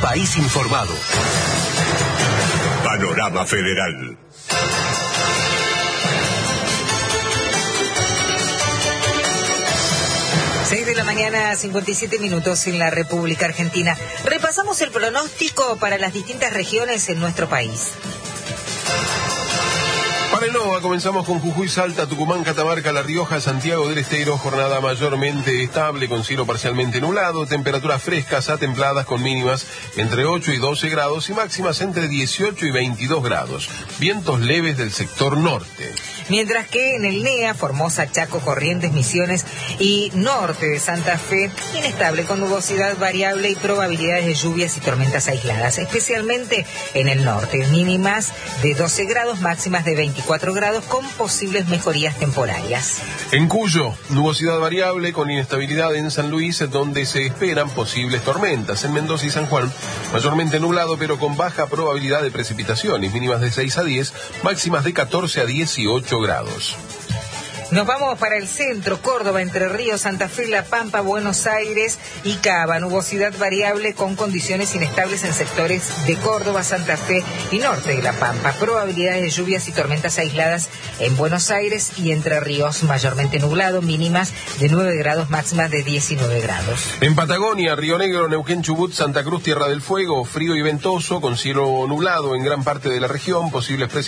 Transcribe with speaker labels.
Speaker 1: país informado.
Speaker 2: Panorama Federal.
Speaker 3: De la mañana, 57 minutos en la República Argentina. Repasamos el pronóstico para las distintas regiones en nuestro país.
Speaker 4: Para el NOVA comenzamos con Jujuy, Salta, Tucumán, Catamarca, La Rioja, Santiago del Estero, jornada mayormente estable con cielo parcialmente nublado, temperaturas frescas a templadas con mínimas entre 8 y 12 grados y máximas entre 18 y 22 grados. Vientos leves del sector norte.
Speaker 3: Mientras que en el NEA, Formosa, Chaco, Corrientes, Misiones y norte de Santa Fe, inestable con nubosidad variable y probabilidades de lluvias y tormentas aisladas, especialmente en el norte, mínimas de 12 grados, máximas de 24 grados con posibles mejorías temporarias.
Speaker 4: En Cuyo, nubosidad variable con inestabilidad en San Luis, donde se esperan posibles tormentas. En Mendoza y San Juan, mayormente nublado pero con baja probabilidad de precipitaciones, mínimas de 6 a 10, máximas de 14 a 18 grados.
Speaker 3: Nos vamos para el centro, Córdoba, Entre Ríos, Santa Fe, La Pampa, Buenos Aires y Cava. Nubosidad variable con condiciones inestables en sectores de Córdoba, Santa Fe y norte de La Pampa. Probabilidades de lluvias y tormentas aisladas en Buenos Aires y Entre Ríos. Mayormente nublado, mínimas de 9 grados, máximas de 19 grados.
Speaker 4: En Patagonia, Río Negro, Neuquén, Chubut, Santa Cruz, Tierra del Fuego, frío y ventoso con cielo nublado en gran parte de la región, posibles